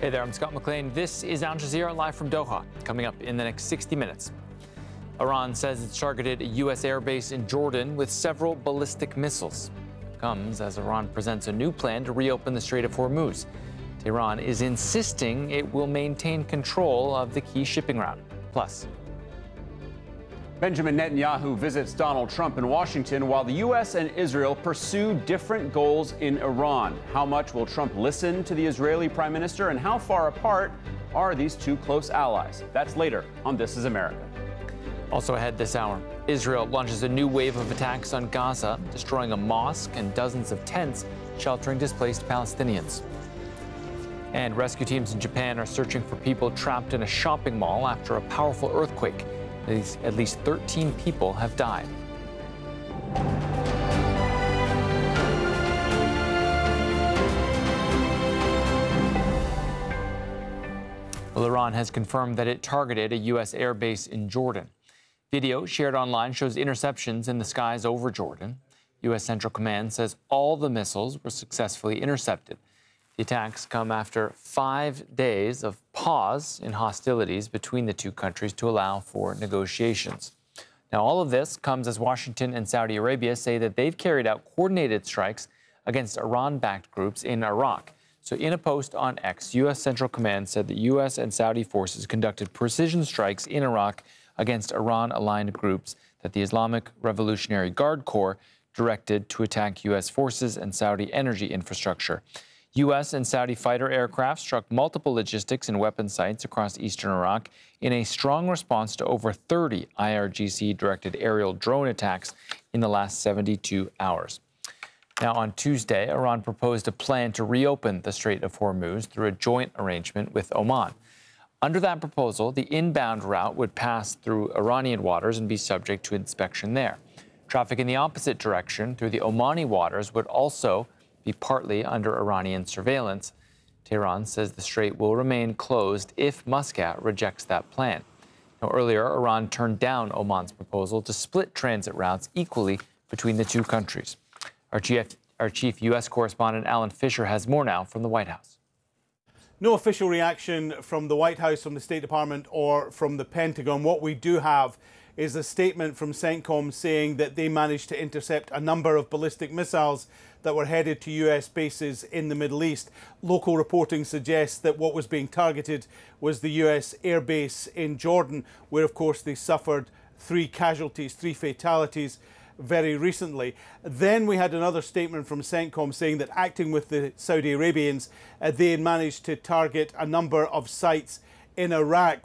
Hey there, I'm Scott McLean. This is Al Jazeera live from Doha. Coming up in the next 60 minutes. Iran says it's targeted a U.S. airbase in Jordan with several ballistic missiles. It comes as Iran presents a new plan to reopen the Strait of Hormuz. Tehran is insisting it will maintain control of the key shipping route. Plus, Benjamin Netanyahu visits Donald Trump in Washington while the U.S. and Israel pursue different goals in Iran. How much will Trump listen to the Israeli prime minister, and how far apart are these two close allies? That's later on This Is America. Also ahead this hour, Israel launches a new wave of attacks on Gaza, destroying a mosque and dozens of tents sheltering displaced Palestinians. And rescue teams in Japan are searching for people trapped in a shopping mall after a powerful earthquake. At least 13 people have died. Well, Iran has confirmed that it targeted a U.S. airbase in Jordan. Video shared online shows interceptions in the skies over Jordan. U.S. Central Command says all the missiles were successfully intercepted. The attacks come after 5 days of pause in hostilities between the two countries to allow for negotiations. Now, all of this comes as Washington and Saudi Arabia say that they've carried out coordinated strikes against Iran-backed groups in Iraq. So in a post on X, U.S. Central Command said that U.S. and Saudi forces conducted precision strikes in Iraq against Iran-aligned groups that the Islamic Revolutionary Guard Corps directed to attack U.S. forces and Saudi energy infrastructure. U.S. and Saudi fighter aircraft struck multiple logistics and weapon sites across eastern Iraq in a strong response to over 30 IRGC-directed aerial drone attacks in the last 72 hours. Now, on Tuesday, Iran proposed a plan to reopen the Strait of Hormuz through a joint arrangement with Oman. Under that proposal, the inbound route would pass through Iranian waters and be subject to inspection there. Traffic in the opposite direction through the Omani waters would also be partly under Iranian surveillance. Tehran says the strait will remain closed if Muscat rejects that plan. Now, earlier, Iran turned down Oman's proposal to split transit routes equally between the two countries. Our chief U.S. correspondent, Alan Fisher, has more now from the White House. No official reaction from the White House, from the State Department or from the Pentagon. What we do have is a statement from CENTCOM saying that they managed to intercept a number of ballistic missiles that were headed to US bases in the Middle East. Local reporting suggests that what was being targeted was the US airbase in Jordan, where of course they suffered 3 casualties, 3 fatalities very recently. Then we had another statement from CENTCOM saying that acting with the Saudi Arabians, they had managed to target a number of sites in Iraq